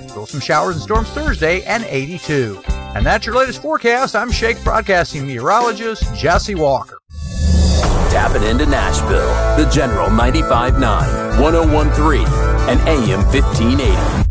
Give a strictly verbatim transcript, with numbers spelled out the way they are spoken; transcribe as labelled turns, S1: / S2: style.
S1: Still some showers and storms Thursday and eighty-two. And that's your latest forecast. I'm Shake Broadcasting meteorologist Jesse Walker.
S2: Tapping into Nashville, the General ninety-five point nine, one oh one point three, and A M fifteen eighty.